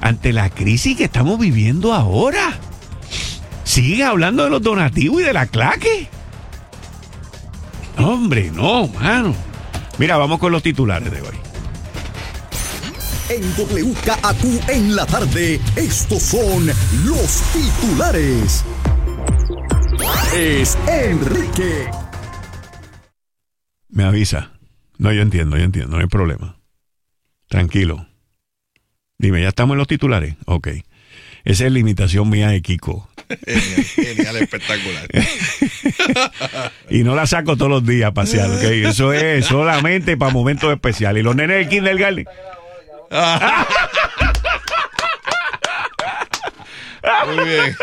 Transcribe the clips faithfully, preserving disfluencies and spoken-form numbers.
ante la crisis que estamos viviendo ahora. Siguen hablando de los donativos y de la claque. Hombre, no, mano. Mira, vamos con los titulares de hoy. En W K A Q en la tarde, estos son los titulares. Es Enrique. Me avisa. No, yo entiendo, yo entiendo, no hay problema. Tranquilo. Dime, ¿ya estamos en los titulares? Ok. Esa es la imitación mía de Kiko. Genial, genial, espectacular. Y no la saco todos los días a pasear, ¿ok? Eso es solamente para momentos especiales. Y los nenes del kindergarten. Muy bien.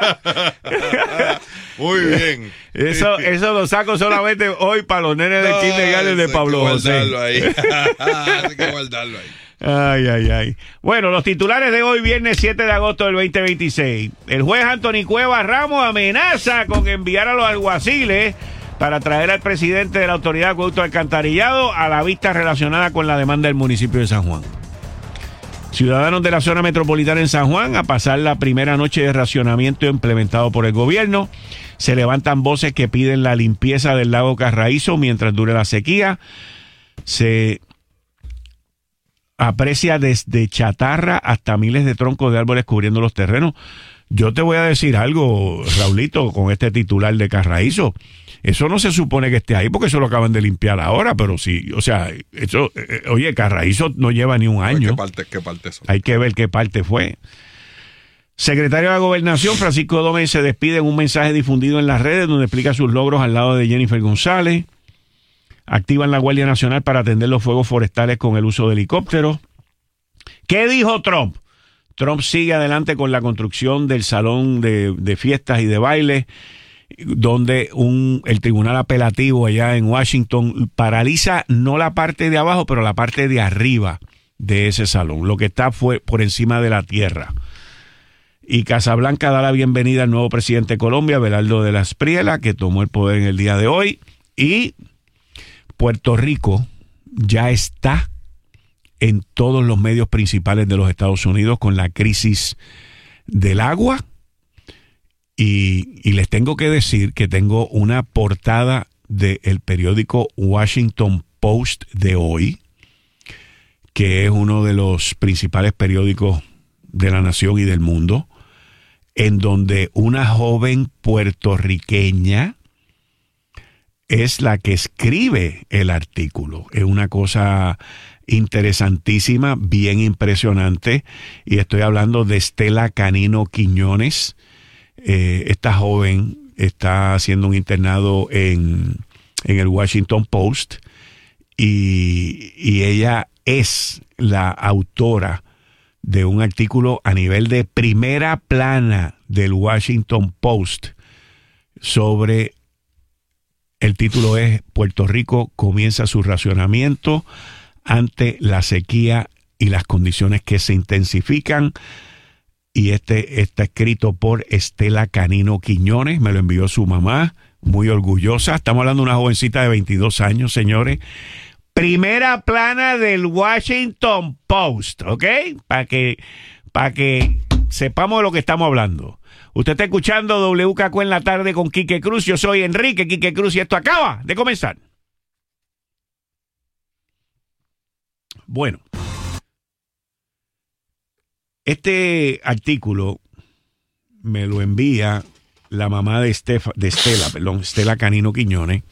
Muy bien. Eso, eso lo saco solamente hoy para los nenes del No, kindergarten de Pablo José. Hay que guardarlo ahí. Hay que guardarlo ahí. Ay, ay, ay. Bueno, los titulares de hoy, viernes siete de agosto del veinte veintiséis. El juez Anthony Cuevas Ramos amenaza con enviar a los alguaciles para traer al presidente de la Autoridad de Acueducto y Alcantarillado a la vista relacionada con la demanda del municipio de San Juan. Ciudadanos de la zona metropolitana en San Juan a pasar la primera noche de racionamiento implementado por el gobierno. Se levantan voces que piden la limpieza del lago Carraízo mientras dure la sequía. Se aprecia desde chatarra hasta miles de troncos de árboles cubriendo los terrenos. Yo te voy a decir algo, Raulito, con este titular de Carraízo. Eso no se supone que esté ahí porque eso lo acaban de limpiar ahora, pero sí, o sea, eso, eh, oye, Carraízo no lleva ni un año. ¿Qué parte, qué parte son? Hay que ver qué parte fue. Secretario de la Gobernación, Francisco Domínguez, se despide en un mensaje difundido en las redes donde explica sus logros al lado de Jennifer González. Activan la Guardia Nacional para atender los fuegos forestales con el uso de helicópteros. ¿Qué dijo Trump? Trump sigue adelante con la construcción del salón de, de fiestas y de baile, donde un, el tribunal apelativo allá en Washington paraliza no la parte de abajo, pero la parte de arriba de ese salón, lo que está fue por encima de la tierra. Y Casablanca da la bienvenida al nuevo presidente de Colombia, Belardo de la Espriella, que tomó el poder en el día de hoy. Y Puerto Rico ya está en todos los medios principales de los Estados Unidos con la crisis del agua. Y, y les tengo que decir que tengo una portada del periódico Washington Post de hoy, que es uno de los principales periódicos de la nación y del mundo, en donde una joven puertorriqueña es la que escribe el artículo. Es una cosa interesantísima, bien impresionante, y estoy hablando de Estela Canino Quiñones. Eh, esta joven está haciendo un internado en, en el Washington Post y, y ella es la autora de un artículo a nivel de primera plana del Washington Post sobre, el título es Puerto Rico comienza su racionamiento ante la sequía y las condiciones que se intensifican. Y este está escrito por Estela Canino Quiñones, me lo envió su mamá, muy orgullosa. Estamos hablando de una jovencita de veintidós años, señores. Primera plana del Washington Post, ¿ok? Para que, para que sepamos de lo que estamos hablando. Usted está escuchando W K Q en la tarde con Quique Cruz. Yo soy Enrique Quique Cruz y esto acaba de comenzar. Bueno. Este artículo me lo envía la mamá de, Estefa, de Estela, perdón, Estela Canino Quiñones,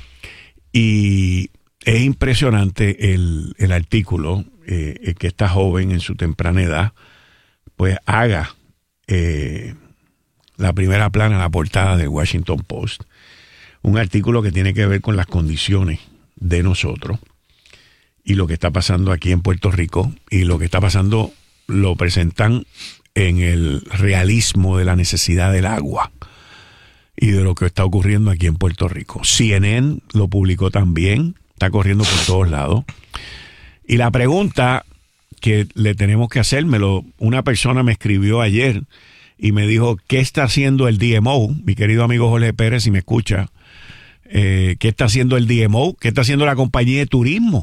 y es impresionante el, el artículo, eh, que esta joven en su temprana edad pues haga eh, la primera plana, la portada del Washington Post, un artículo que tiene que ver con las condiciones de nosotros y lo que está pasando aquí en Puerto Rico, y lo que está pasando lo presentan en el realismo de la necesidad del agua y de lo que está ocurriendo aquí en Puerto Rico. C N N lo publicó también, está corriendo por todos lados. Y la pregunta que le tenemos que hacérmelo, una persona me escribió ayer y me dijo, ¿qué está haciendo el D M O? Mi querido amigo Jorge Pérez, si me escucha, eh, ¿qué está haciendo el D M O? ¿Qué está haciendo la compañía de turismo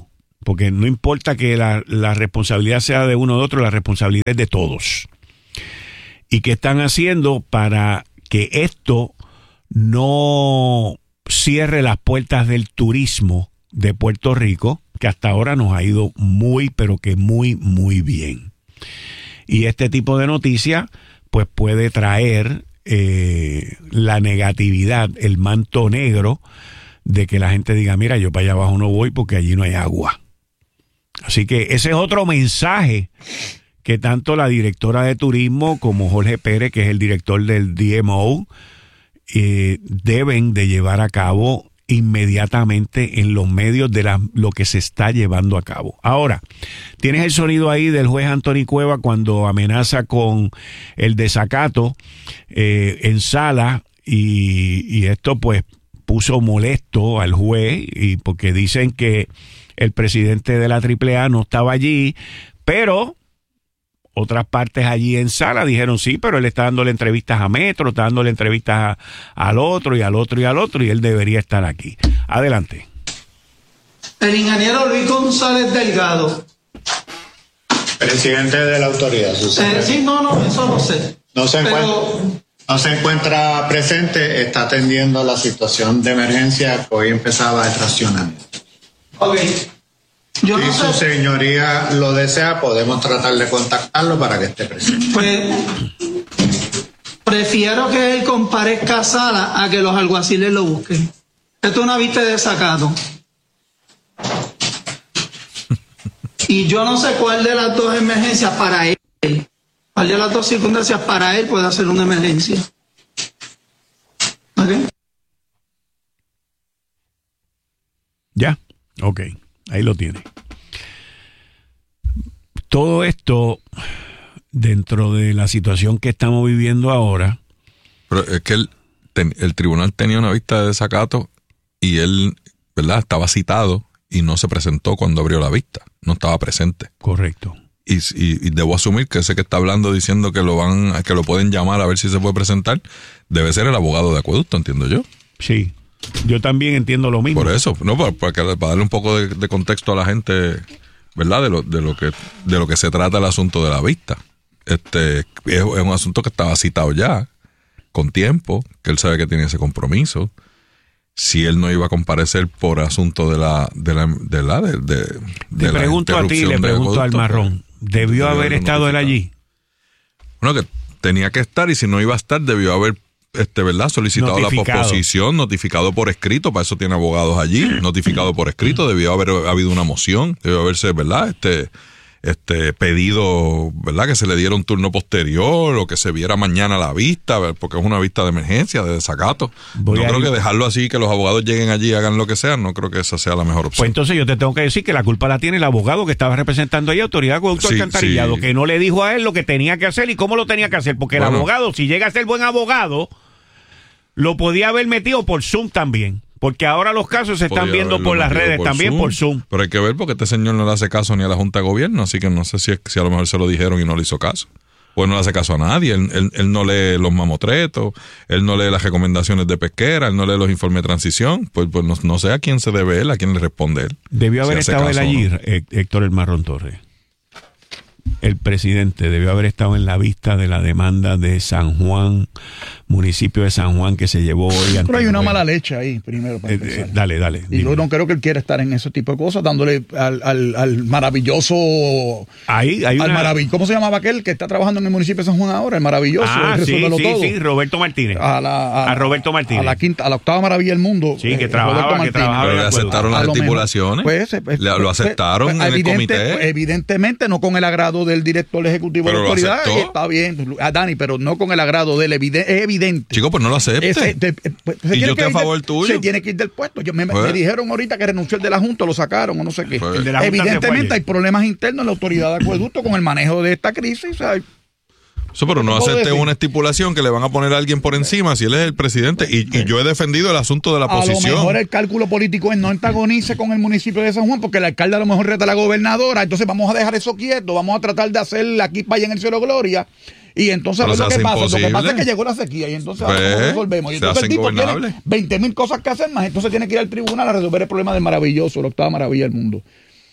porque no importa que la, la responsabilidad sea de uno o de otro, la responsabilidad es de todos. ¿Y qué están haciendo para que esto no cierre las puertas del turismo de Puerto Rico, que hasta ahora nos ha ido muy, pero que muy, muy bien? Y este tipo de noticias, pues puede traer eh, la negatividad, el manto negro de que la gente diga, mira, yo para allá abajo no voy porque allí no hay agua. Así que ese es otro mensaje que tanto la directora de turismo como Jorge Pérez, que es el director del D M O, eh, deben de llevar a cabo inmediatamente en los medios de la, lo que se está llevando a cabo. Ahora, tienes el sonido ahí del juez Anthony Cueva cuando amenaza con el desacato eh, en sala y, y esto pues puso molesto al juez y porque dicen que el presidente de la triple A no estaba allí, pero otras partes allí en sala dijeron sí, pero él está dándole entrevistas a Metro, está dándole entrevistas a, al otro y al otro y al otro y él debería estar aquí. Adelante. El ingeniero Luis González Delgado. Presidente de la autoridad. Eh, sí, no, no, eso lo sé. No se, Pero... encuentra, no se encuentra presente, está atendiendo la situación de emergencia que hoy empezaba el racionamiento. Ok. Yo Si no su sé. señoría lo desea, podemos tratar de contactarlo para que esté presente. Pues, prefiero que él comparezca a sala a que los alguaciles lo busquen. Esto es una vista de desacato. Y yo no sé cuál de las dos emergencias para él, cuál de las dos circunstancias para él puede hacer una emergencia. ¿Ok? Ya, ok, ahí lo tiene. Todo esto dentro de la situación que estamos viviendo ahora. Pero es que el, ten, el tribunal tenía una vista de desacato y él, ¿verdad?, estaba citado y no se presentó cuando abrió la vista. No estaba presente. Correcto. Y, y, y debo asumir que ese que está hablando diciendo que lo van, que lo pueden llamar a ver si se puede presentar, debe ser el abogado de Acueducto, entiendo yo. Sí, yo también entiendo lo mismo. Por eso, no, para, para, que, para darle un poco de, de contexto a la gente, ¿verdad? De lo, de lo que, de lo que se trata el asunto de la vista. Este, es, es un asunto que estaba citado ya, con tiempo, que él sabe que tiene ese compromiso. Si él no iba a comparecer por asunto de la, de la, de la, de, de, de Te la pregunto a ti, le pregunto al Marrón, ¿debió haber estado él allí? Bueno, que tenía que estar y si no iba a estar, debió haber, este, ¿verdad?, solicitado Notificado. la posposición, notificado por escrito, para eso tiene abogados allí, notificado por escrito, debió haber habido una moción, debió haberse, ¿verdad?, este, este pedido, ¿verdad?, que se le diera un turno posterior o que se viera mañana la vista, porque es una vista de emergencia, de desacato. Voy no a creo ir. que dejarlo así, que los abogados lleguen allí y hagan lo que sea, no creo que esa sea la mejor opción. Pues entonces yo te tengo que decir que la culpa la tiene el abogado que estaba representando ahí, Autoridad de Acueducto Sí, Alcantarillado, sí. que no le dijo a él lo que tenía que hacer y cómo lo tenía que hacer, porque el Bueno. abogado, si llega a ser buen abogado, lo podía haber metido por Zoom también, porque ahora los casos se están Podría viendo haberlo por las metido redes, por también Zoom. por Zoom. Pero hay que ver porque este señor no le hace caso ni a la Junta de Gobierno, así que no sé si, es, si a lo mejor se lo dijeron y no le hizo caso. Pues no le hace caso a nadie, él, él, él no lee los mamotretos, él no lee las recomendaciones de pesquera, él no lee los informes de transición, pues, pues no, no sé a quién se debe él, a quién le responde él. Debió si haber hace estado él caso o allí, no. Hé- Héctor El Marrón Torres. El presidente debió haber estado en la vista de la demanda de San Juan, municipio de San Juan, que se llevó hoy. ante Pero hay el una juez. mala leche ahí, primero, para Eh, empezar. eh, dale, dale. Y dime. yo no creo que él quiera estar en ese tipo de cosas, dándole al, al, al maravilloso... Ahí hay al una... marav- ¿Cómo se llamaba aquel que está trabajando en el municipio de San Juan ahora? El maravilloso. Ah, el sí, resuélvelo sí, todo. sí, Roberto Martínez. A, la, A Roberto Martínez. A la, quinta, a la octava maravilla del mundo. Sí, que eh, trabajaba, Roberto que Martínez. trabajaba. Pero le de acuerdo. aceptaron A las lo mejor, estipulaciones, pues, eh, pues, Le- lo pues, aceptaron pues, en el evidente- comité. pues, evidentemente no con el agrado del director ejecutivo Pero de la lo autoridad, aceptó. y está bien, ah, Dani, pero no con el agrado del evidente, es evidente. Chico, pues no lo acepte. Ese, te- eh, pues, se ¿Y tiene yo que qué a ir del- favor tuyo? Se tiene que ir del puesto. Yo, me, Pues. me dijeron ahorita que renunció el de la Junta, lo sacaron o no sé qué. Pues. El de la Junta se fue Evidentemente ayer. hay problemas internos en la autoridad de acueducto con el manejo de esta crisis. ¿Sabes? Eso, pero no ¿Qué puedo acepte decir? una estipulación que le van a poner a alguien por encima si él es el presidente. Y, y yo he defendido el asunto de la A lo posición. mejor el cálculo político es no antagonice con el municipio de San Juan, porque el alcalde a lo mejor reta a la gobernadora. Entonces vamos a dejar eso quieto, vamos a tratar de hacer aquí para allá en el cielo gloria. Y entonces a Pero ver lo se que hace pasa. Lo que imposible. pasa es que llegó la sequía y entonces Pues, ahora cómo resolvemos. Y se entonces hace el tipo tiene ingobernable. veinte mil cosas que hacer más. Entonces tiene que ir al tribunal a resolver el problema del maravilloso, la octava maravilla del mundo.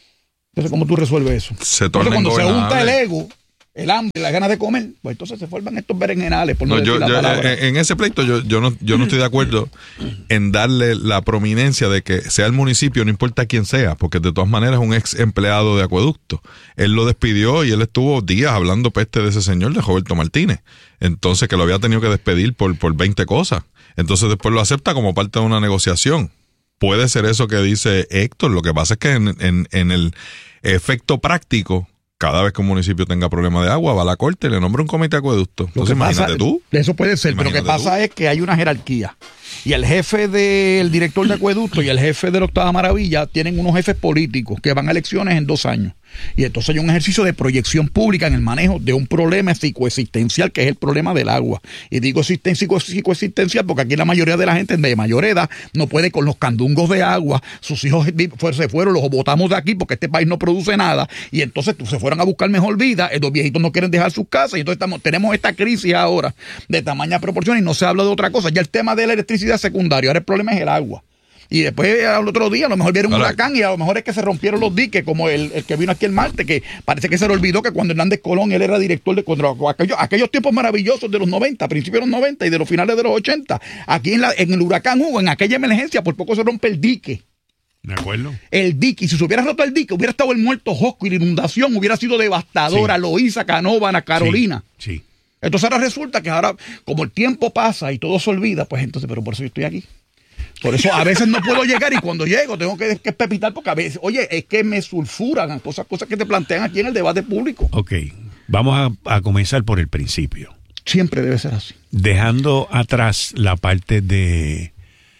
Entonces, ¿cómo tú resuelves eso? Se Entonces, torna cuando se junta el ingobernable. ego, el hambre y las ganas de comer, pues entonces se forman estos berenjenales, por no, No, decir yo, la yo, palabra. en, en ese pleito yo, yo, no, yo no estoy de acuerdo en darle la prominencia de que sea el municipio, no importa quién sea, porque de todas maneras es un ex empleado de Acueducto. Él lo despidió y él estuvo días hablando peste de ese señor, de Roberto Martínez. Entonces, que lo había tenido que despedir por, por veinte cosas. Entonces después lo acepta como parte de una negociación. Puede ser eso que dice Héctor. Lo que pasa es que en, en, en el efecto práctico, cada vez que un municipio tenga problema de agua, va a la corte y le nombra un comité de acueducto. Lo Entonces, que pasa- imagínate tú. Eso puede ser, pero lo que Imagínate pasa tú. es que hay una jerarquía. Y el jefe del director de acueducto y el jefe de la Octava Maravilla tienen unos jefes políticos que van a elecciones en dos años. Y entonces hay un ejercicio de proyección pública en el manejo de un problema psicoexistencial que es el problema del agua. Y digo existen- psico- psicoexistencial porque aquí la mayoría de la gente de mayor edad no puede con los candungos de agua. Sus hijos vi- fue- se fueron, los botamos de aquí porque este país no produce nada. Y entonces se fueron a buscar mejor vida. eh, Los viejitos no quieren dejar sus casas. Y entonces estamos, tenemos esta crisis ahora de tamaña proporción y no se habla de otra cosa. Ya el tema de la electricidad es secundario. Ahora el problema es el agua. Y después al otro día a lo mejor vieron un Ahora- huracán y a lo mejor es que se rompieron los diques, como el, el que vino aquí el martes, que parece que se le olvidó que cuando Hernández Colón, él era director de contra aquellos, aquellos tiempos maravillosos de los noventa, principios de los noventa y de los finales de los ochenta, aquí en, la, en el huracán Hugo, en aquella emergencia, por poco se rompe el dique. ¿De acuerdo? El dique, y si se hubiera roto el dique, hubiera estado el muerto Josco y la inundación hubiera sido devastadora, Sí. Loíza, Canóvana, Carolina. Sí. sí. Entonces ahora resulta que ahora, como el tiempo pasa y todo se olvida, pues entonces, pero por eso yo estoy aquí. Por eso a veces no puedo llegar y cuando llego tengo que, que pepitar porque a veces, oye, es que me sulfuran cosas, cosas que te plantean aquí en el debate público. Ok. Vamos a, a comenzar por el principio. Siempre debe ser así. Dejando atrás la parte de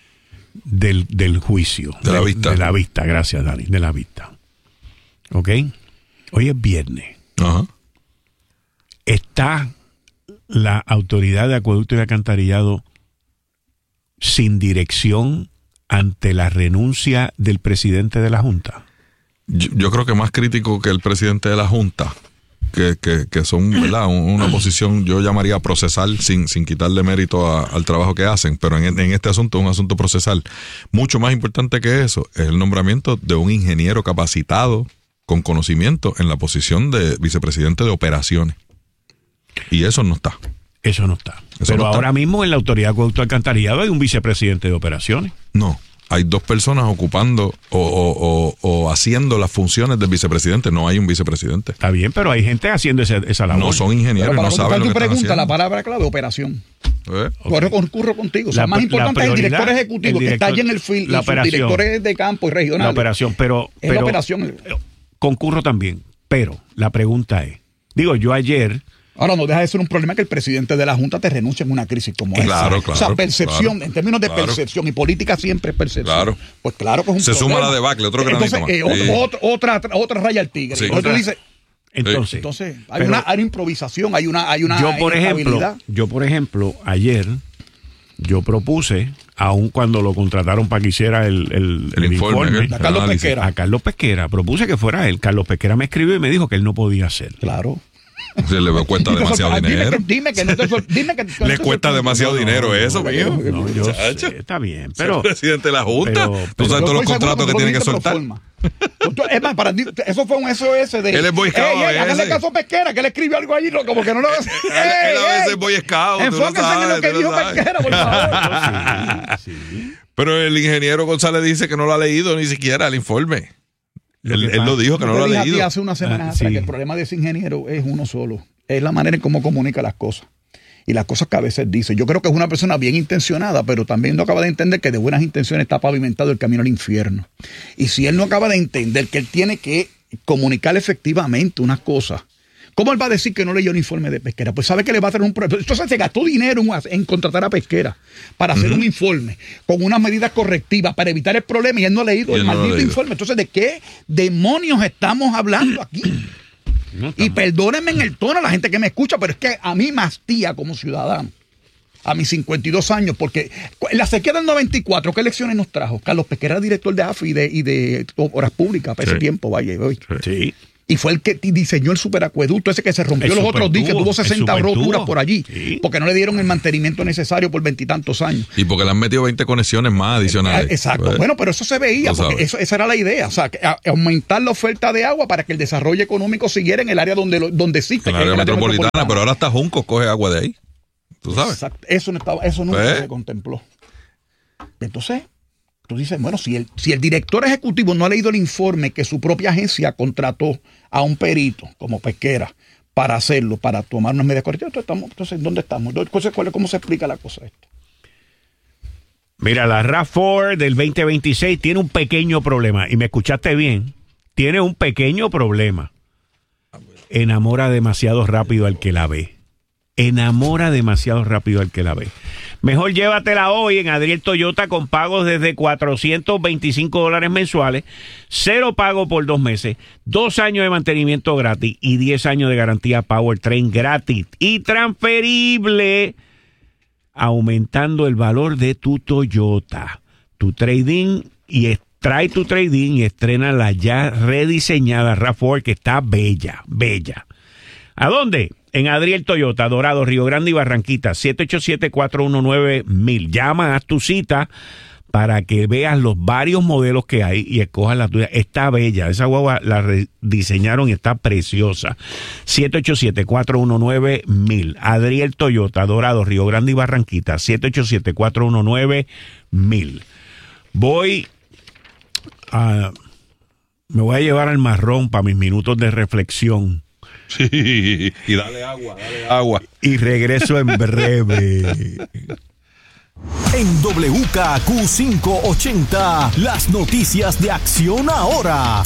del, del juicio. De la vista. De la vista, gracias, Dani. De la vista. ¿Ok? Hoy es viernes. Ajá. ¿Está la autoridad de acueducto y alcantarillado sin dirección ante la renuncia del presidente de la Junta? Yo, yo creo que más crítico que el presidente de la Junta, que, que, que son, ¿verdad?, una posición, yo llamaría procesal, sin, sin quitarle mérito a, al trabajo que hacen, pero en, en este asunto es un asunto procesal. Mucho más importante que eso es el nombramiento de un ingeniero capacitado con conocimiento en la posición de vicepresidente de operaciones. Y eso no está. Eso no está. Eso Pero no está. ahora mismo en la autoridad de acueducto y alcantarillado hay un vicepresidente de operaciones. No. Hay dos personas ocupando o, o, o, o haciendo las funciones del vicepresidente. No hay un vicepresidente. Está bien, pero hay gente haciendo ese- esa labor. No son ingenieros, Pero para no contestar saben lo tu que están pregunta, la haciendo. palabra clave, operación. ¿Eh? Por eso concurro contigo. O sea, La- más la importante es el prioridad, director ejecutivo el que está director- allí en el field la y sus operación. directores de campo y regionales. La operación, pero... Es pero la operación. Concurro también, pero la pregunta es, digo, yo ayer... Ahora, no deja de ser un problema que el presidente de la Junta te renuncie en una crisis como esa. Claro, claro, O sea, percepción, claro, en términos de claro. percepción, y política siempre es percepción. Claro. Pues claro que es un Se problema. suma la debacle, otro granito Entonces, más. eh, otro- Sí. otro- otra, otra raya al tigre. Sí. Entonces, tú Otra- dices, Entonces, entonces hay, pero una, hay una improvisación, hay una, hay una yo, por ejemplo, inestabilidad. yo, por ejemplo, ayer yo propuse, aun cuando lo contrataron para que hiciera el, el, El informe, ¿eh? A Carlos análisis. Pesquera. a Carlos Pesquera, propuse que fuera él. Carlos Pesquera me escribió y me dijo que él no podía hacer. Claro. Se le cuesta demasiado Dime que- dinero. Dime que no te sor- dime que- que no Le te cuesta sorprendió. demasiado dinero eso, no, mío. No, yo Muchacho. sé, está bien, Pero, pero... presidente de la Junta. pero- Tú pero- sabes todos Yo los estoy seguro contratos que tú tiene lo que dijiste, pero soltar. forma. Tú- Es más, para ti, eso fue un S O S de. Él es Boy Scout Ey, a ey, háganle veces. caso a Pesquera, que él escribió algo ahí, no, como que no lo. Él, él a veces es Boy Scout. tú lo Enfóquense en lo sabes, que tú lo dijo sabes. Pesquera, por favor. Sí, sí. Pero el ingeniero González dice que no lo ha leído ni siquiera el informe. Lo Él, que él pasa- lo dijo que no Yo lo te ha dije a ti leído. hace unas semanas Ah, atrás sí. que el problema de ese ingeniero es uno solo. Es la manera en cómo comunica las cosas. Y las cosas que a veces dice. Yo creo que es una persona bien intencionada, pero también no acaba de entender que de buenas intenciones está pavimentado el camino al infierno. Y si él no acaba de entender que él tiene que comunicar efectivamente unas cosas, ¿cómo él va a decir que no leyó un informe de Pesquera? Pues sabe que le va a traer un problema. Entonces se gastó dinero en, en contratar a Pesquera para hacer un informe con unas medidas correctivas para evitar el problema y él no ha leído Y el él no lo ha maldito leído. informe. Entonces, ¿de qué demonios estamos hablando aquí? No, Y estamos- perdónenme en el tono a la gente que me escucha, pero es que a mí me hastía como ciudadano, a mis cincuenta y dos años, porque en la sequía del noventa y cuatro, ¿qué elecciones nos trajo? Carlos Pesquera era director de A F I y de, y de Obras Públicas para ese Sí. tiempo, vaya, hoy. Sí. Y fue el que diseñó el superacueducto ese que se rompió El los otros días, que tuvo sesenta roturas por allí, sí. porque no le dieron el mantenimiento necesario por veintitantos años. Y porque le han metido veinte conexiones más adicionales. Exacto. Pues, bueno, pero eso se veía, porque eso, esa era la idea. O sea, que a, aumentar la oferta de agua para que el desarrollo económico siguiera en el área donde, lo, donde existe. En el área metropolitana, metropolitana, pero ahora hasta Junco coge agua de ahí. ¿Tú sabes? Exacto. Eso, no estaba, eso nunca pues, se contempló. Entonces, tú dices, bueno, si el, si el director ejecutivo no ha leído el informe que su propia agencia contrató a un perito como Pesquera para hacerlo, para tomar unas medidas correctas, entonces, entonces ¿dónde estamos? ¿Cómo se explica la cosa esta? Mira, la RAV cuatro del veinte veintiséis tiene un pequeño problema, y me escuchaste bien, tiene un pequeño problema. Enamora demasiado rápido al que la ve. Enamora demasiado rápido al que la ve. Mejor llévatela hoy en Adriel Toyota con pagos desde cuatrocientos veinticinco dólares mensuales, cero pago por dos meses, dos años de mantenimiento gratis y diez años de garantía Powertrain gratis y transferible, aumentando el valor de tu Toyota. Tu trading y trae tu trading y estrena la ya rediseñada RAV cuatro que está bella, bella. ¿A dónde? En Adriel Toyota, Dorado, Río Grande y Barranquita, siete ocho siete, cuatro uno nueve, mil. Llama, haz tu cita para que veas los varios modelos que hay y escojas la tuya. Está bella, esa guagua la rediseñaron y está preciosa. siete ocho siete, cuatro uno nueve, mil. Adriel Toyota, Dorado, Río Grande y Barranquita, siete ocho siete, cuatro uno nueve, mil. Voy a... Me voy a llevar al marrón para mis minutos de reflexión. Sí, y dale agua, dale agua. Y regreso en breve. En W K Q quinientos ochenta, las noticias de Acción Ahora.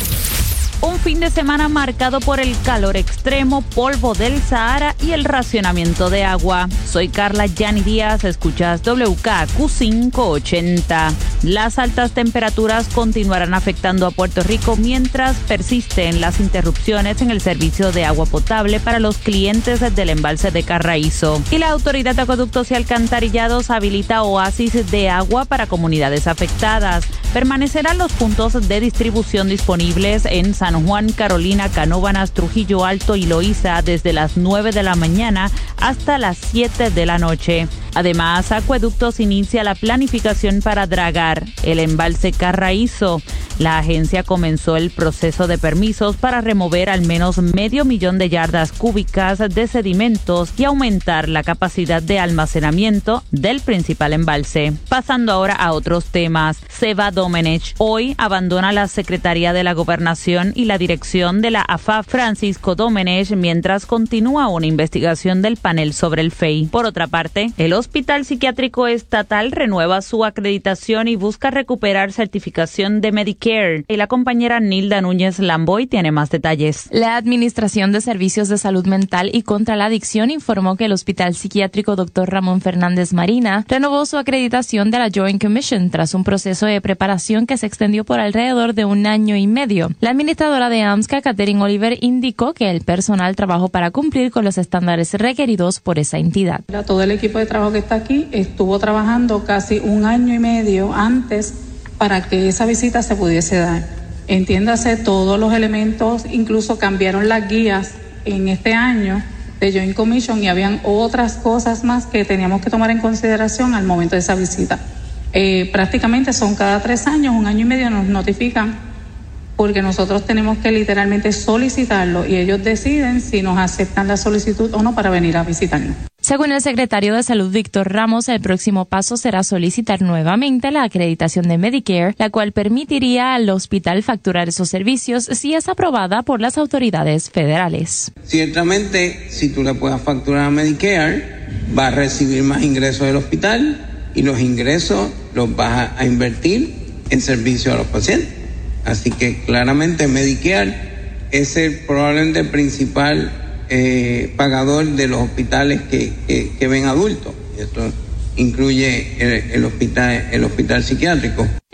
Un fin de semana marcado por el calor extremo, polvo del Sahara y el racionamiento de agua. Soy Carla Yani Díaz, escuchas W K Q quinientos ochenta. Las altas temperaturas continuarán afectando a Puerto Rico mientras persisten las interrupciones en el servicio de agua potable para los clientes del embalse de Carraízo. Y la Autoridad de Acueductos y Alcantarillados habilita oasis de agua para comunidades afectadas. Permanecerán los puntos de distribución disponibles en San Juan, Carolina, Canóvanas, Trujillo Alto y Loíza desde las nueve de la mañana hasta las siete de la noche. Además, Acueductos inicia la planificación para dragar el embalse Carraízo. La agencia comenzó el proceso de permisos para remover al menos medio millón de yardas cúbicas de sedimentos y aumentar la capacidad de almacenamiento del principal embalse. Pasando ahora a otros temas, Seba Domenech hoy abandona la Secretaría de la Gobernación y la dirección de la A F A Francisco Domenech mientras continúa una investigación del panel sobre el F E I. Por otra parte, el Hospital Psiquiátrico Estatal renueva su acreditación y busca recuperar certificación de Medicare. Y la compañera Nilda Núñez Lamboy tiene más detalles. La Administración de Servicios de Salud Mental y contra la Adicción informó que el Hospital Psiquiátrico doctor Ramón Fernández Marina renovó su acreditación de la Joint Commission tras un proceso de preparación que se extendió por alrededor de un año y medio. La administradora de AMSCA, Catherine Oliver, indicó que el personal trabajó para cumplir con los estándares requeridos por esa entidad. Todo el equipo de trabajo que está aquí estuvo trabajando casi un año y medio antes para que esa visita se pudiese dar. Entiéndase, todos los elementos, incluso cambiaron las guías en este año de Joint Commission y habían otras cosas más que teníamos que tomar en consideración al momento de esa visita. Eh, prácticamente son cada tres años, un año y medio nos notifican porque nosotros tenemos que literalmente solicitarlo y ellos deciden si nos aceptan la solicitud o no para venir a visitarnos. Según el secretario de Salud Víctor Ramos, el próximo paso será solicitar nuevamente la acreditación de Medicare, la cual permitiría al hospital facturar esos servicios si es aprobada por las autoridades federales. Ciertamente, si tú le puedas facturar a Medicare, va a recibir más ingresos del hospital y los ingresos los vas a invertir en servicio a los pacientes. Así que claramente Medicare es el probablemente el principal eh, pagador de los hospitales que, que, que ven adultos. Esto incluye el, el hospital el hospital psiquiátrico.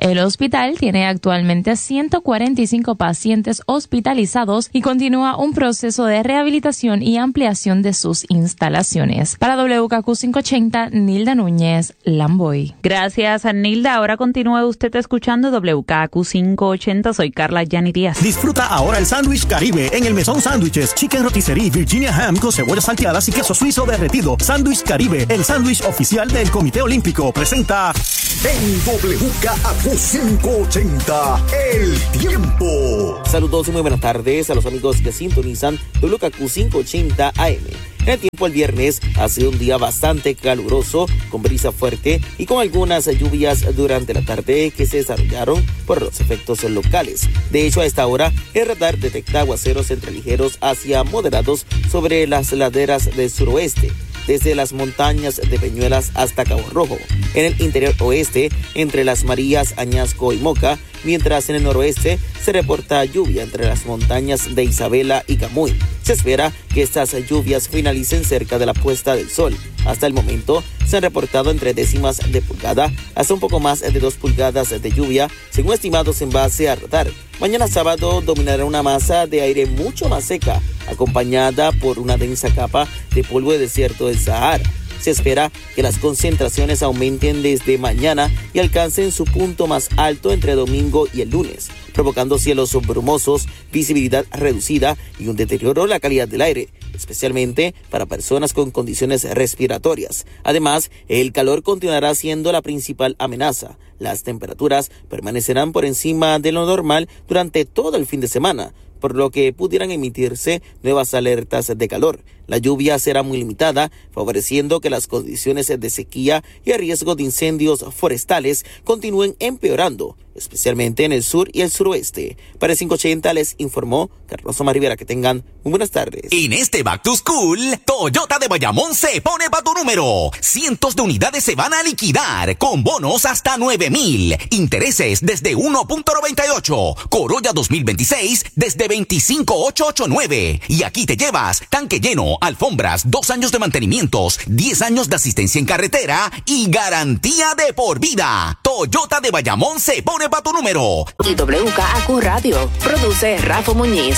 El hospital tiene actualmente ciento cuarenta y cinco pacientes hospitalizados y continúa un proceso de rehabilitación y ampliación de sus instalaciones. Para W K Q quinientos ochenta, Nilda Núñez, Lamboy. Gracias, Nilda. Ahora continúe usted escuchando W K Q quinientos ochenta. Soy Carla Yani Díaz. Disfruta ahora el sándwich Caribe en el Mesón Sándwiches, Chicken Rotisserie, Virginia Ham con cebollas salteadas y queso suizo derretido. Sándwich Caribe, el sándwich oficial del Comité Olímpico, presenta en W K Q quinientos ochenta, el tiempo. Saludos y muy buenas tardes a los amigos que sintonizan W K Q quinientos ochenta A M. En el tiempo el viernes ha sido un día bastante caluroso, con brisa fuerte y con algunas lluvias durante la tarde que se desarrollaron por los efectos locales. De hecho, a esta hora el radar detecta aguaceros entre ligeros hacia moderados sobre las laderas del suroeste, desde las montañas de Peñuelas hasta Cabo Rojo, en el interior oeste, entre Las Marías, Añasco y Moca, mientras en el noroeste se reporta lluvia entre las montañas de Isabela y Camuy. Se espera que estas lluvias finalicen cerca de la puesta del sol. Hasta el momento se han reportado entre décimas de pulgada hasta un poco más de dos pulgadas de lluvia, según estimados en base a radar. Mañana sábado dominará una masa de aire mucho más seca, acompañada por una densa capa de polvo de desierto del Sahara. Se espera que las concentraciones aumenten desde mañana y alcancen su punto más alto entre domingo y el lunes, provocando cielos brumosos, visibilidad reducida y un deterioro en la calidad del aire, especialmente para personas con condiciones respiratorias. Además, el calor continuará siendo la principal amenaza. Las temperaturas permanecerán por encima de lo normal durante todo el fin de semana, por lo que pudieran emitirse nuevas alertas de calor. La lluvia será muy limitada, favoreciendo que las condiciones de sequía y el riesgo de incendios forestales continúen empeorando, especialmente en el sur y el suroeste. Para el quinientos ochenta les informó Carlos Omar Rivera. Que tengan muy buenas tardes. En este Back to School, Toyota de Bayamón se pone pa' tu número. Cientos de unidades se van a liquidar, con bonos hasta nueve mil. Intereses desde uno punto noventa y ocho. Corolla dos mil veintiséis desde veinticinco mil ochocientos ochenta y nueve. Y aquí te llevas tanque lleno, alfombras, dos años de mantenimientos, diez años de asistencia en carretera y garantía de por vida. Toyota de Bayamón se pone pa' tu número. Y W K A Q Radio produce Rafa Muñiz.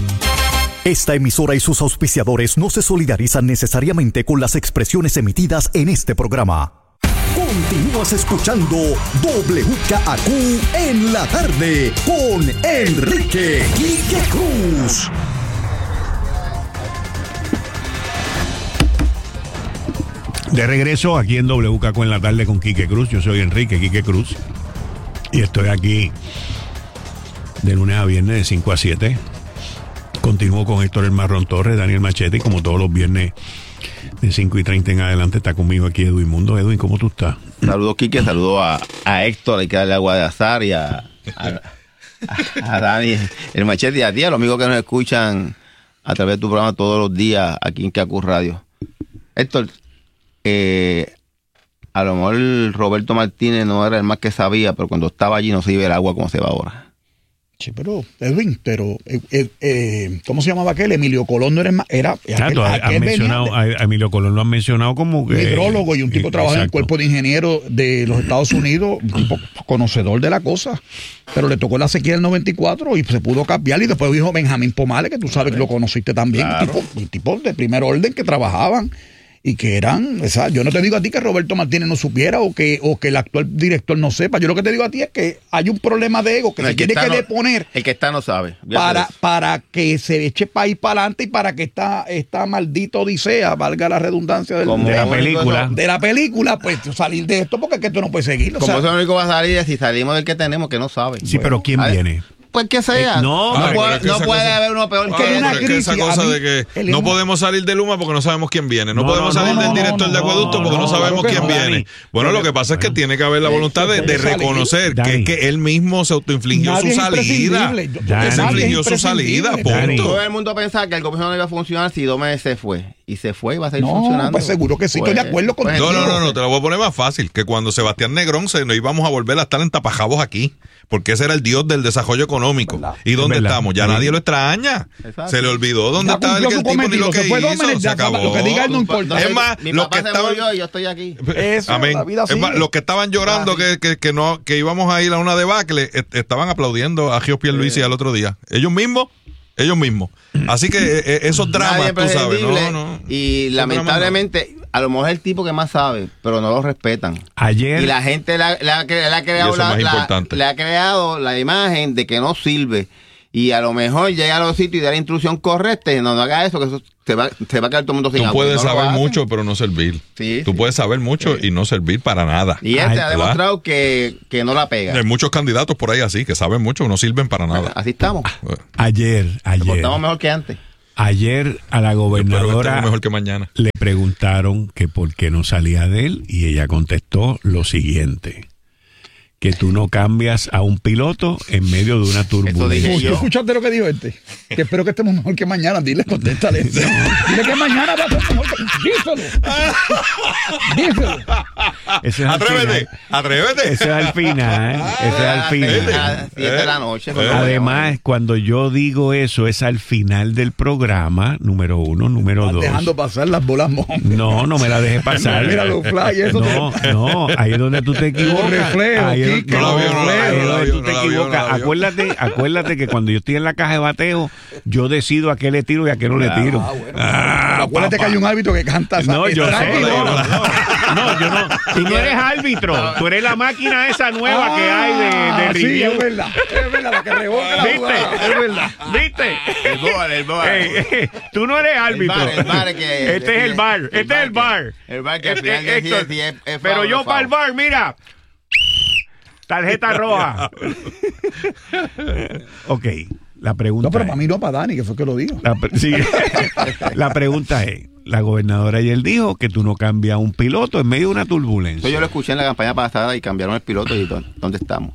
Esta emisora y sus auspiciadores no se solidarizan necesariamente con las expresiones emitidas en este programa. Continúas escuchando W K A Q en la tarde con Enrique Quique Cruz. De regreso aquí en W K Q en la tarde con Quique Cruz. Yo soy Enrique Quique Cruz y estoy aquí de lunes a viernes de cinco a siete. Continúo con Héctor El Marrón Torres, Daniel Machete, y como todos los viernes de cinco y treinta en adelante está conmigo aquí Edwin Mundo. Edwin, ¿cómo tú estás? Saludos, Quique, saludos a, a Héctor, hay que darle agua de azar, y a, a, a, a Dani El Machete, y a ti, a los amigos que nos escuchan a través de tu programa todos los días aquí en K Q Radio. Héctor, eh, a lo mejor Roberto Martínez no era el más que sabía, pero cuando estaba allí no se iba el agua como se va ahora. Sí, pero, Edwin, pero, eh, eh, eh, ¿cómo se llamaba aquel? Emilio Colón no era más, era, Claro, aquel, aquel mencionado, de, a Emilio Colón lo han mencionado como que... Un hidrólogo y un tipo que trabaja en el cuerpo de ingenieros de los Estados Unidos, un tipo conocedor de la cosa, pero le tocó la sequía del noventa y cuatro y se pudo cambiar, y después dijo Benjamín Pomales, que tú sabes que lo conociste también, claro. un, tipo, un tipo de primer orden que trabajaban y que eran, o sea, yo no te digo a ti que Roberto Martínez no supiera o que o que el actual director no sepa, yo lo que te digo a ti es que hay un problema de ego que no, se tiene que, que deponer. No, el que está no sabe. Para, para que se eche país para adelante y para que esta, esta maldita odisea, valga la redundancia del, de la película, de la película, pues salir de esto, porque es que esto no puede seguir. Como o sea, eso lo único va a salir es si salimos del que tenemos, que no sabe. Sí, bueno, pero ¿quién a viene? Ver, pues que sea. Eh, no, no, ay, puede, es que no puede cosa, haber uno peor que ay, una pero es que esa cosa de que no podemos salir de Luma porque no sabemos quién viene. No, no podemos no, salir no, del director no, de acueducto porque no, no sabemos quién viene. Bueno, lo que pasa es que tiene que haber la voluntad de, de reconocer que es que él mismo se autoinfligió su salida. Él se infligió su salida, punto. Todo el mundo pensaba que el gobierno no iba a funcionar si dos meses se fue. y se fue y va a seguir no, funcionando. Pues seguro que sí, pues, estoy de acuerdo con No, no, no, no, te lo voy a poner más fácil. Que cuando Sebastián Negrón se nos íbamos a volver a estar en tapajabos aquí. Porque ese era el dios del desarrollo económico. ¿Verdad? ¿Y dónde estamos? Ya sí. Nadie lo extraña. Exacto. Se le olvidó dónde ya estaba el, el tipo ni lo que se hizo. Se acabó. Lo que diga él no importa. No, es más, mi los papá que se estaban... murió y yo estoy aquí. Eso, amén. La vida es más, los que estaban llorando que, que, que, no, que íbamos a ir a una debacle, estaban aplaudiendo a Gio Pierluisi sí. al otro día. Ellos mismos. Ellos mismos. Así que eh, esos dramas, tú sabes, no, no. Y lamentablemente, no. a lo mejor es el tipo que más sabe, pero no lo respetan. Ayer. Y la gente le ha, le ha, le ha creado la, la, le ha creado la imagen de que no sirve. Y a lo mejor llega a los sitios y da la instrucción correcta y no, no haga eso, que eso se va, se va a quedar todo el mundo sin agua. Tú puedes no saber mucho, pero no servir. Sí, Tú sí. puedes saber mucho sí. y no servir para nada. Y este Ay, ha demostrado que, que no la pega. Hay muchos candidatos por ahí así, que saben mucho, no sirven para nada. Así estamos. Ayer, ayer. Estamos mejor que antes. Ayer a la gobernadora mejor que mañana. Le preguntaron que por qué no salía de él y ella contestó lo siguiente: que tú no cambias a un piloto en medio de una turbulencia. ¿Tú escuchaste lo que dijo este? Que espero que estemos mejor que mañana. Dile, contéstale. Dile que mañana va a ser mejor que... Díselo. Díselo. Ese es atrévete, final. atrévete. Ese es al final. ¿eh? Ese es al final. A las siete de la noche. Además, cuando yo digo eso, es al final del programa, número uno, número Estás dos. dejando pasar las bolas mon. No, no me la dejes pasar. Mira los flyers. No, no, ahí es donde tú te equivocas. Reflejo, ahí es, no, no, no, no, ahí es no, donde no, tú te no, no, equivocas. no, no, acuérdate, acuérdate que cuando yo estoy en la caja de bateo, yo decido a qué le tiro y a qué no le tiro. Ah, bueno. Ah, acuérdate papá. que hay un árbitro que canta. No, yo sé. no, No, no, no, yo no. Tú no eres árbitro. Tú eres la máquina esa nueva ah, que hay de, de review. Sí, es verdad. Es verdad, la que revoca la ¿Viste? jugada. Es verdad. ¿Viste? El bar, el bar. Ey, ey, tú no eres árbitro. El bar, el bar que este es el bar. Este es el bar. El bar que al Este- final decide Héctor, si es, es Pero foul yo o para el foul. bar, mira. Tarjeta roja. Ok, la pregunta No, pero es- para mí no, para Dani, que fue que lo dijo. La, pre- sí. La pregunta es, la gobernadora ayer dijo que tú no cambias a un piloto en medio de una turbulencia. Eso yo lo escuché en la campaña pasada y cambiaron el piloto y ¿dó- ¿dónde estamos?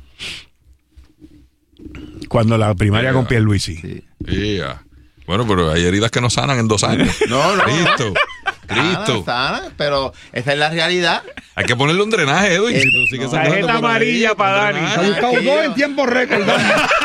Cuando la primaria Yeah. con Pierluisi. Sí. Yeah. Bueno, pero hay heridas que no sanan en dos años. No, no, Cristo. Cristo. Sana, sana, pero esa es la realidad. Hay que ponerle un drenaje, Edwin. Eh, Si tú sigues no. sacando Tarjeta por ahí, amarilla un para drenaje. Dani. Ha buscado Aquí dos yo- en tiempo récord, Dani.